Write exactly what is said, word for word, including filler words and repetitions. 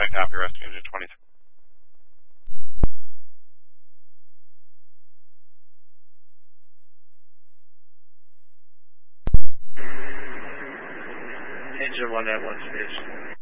I copy, rescue engine twenty-three. Engine one at one station.